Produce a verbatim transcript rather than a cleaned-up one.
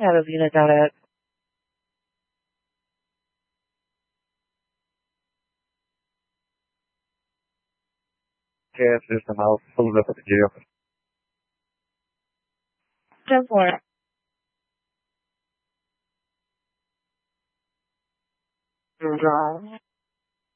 Have you got it? Gas system. I'll pull it up at the jail. Go for it. Wrong.